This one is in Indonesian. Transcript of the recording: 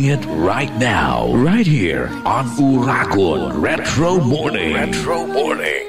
it right now, right here on Uragon Retro Morning. Retro Morning.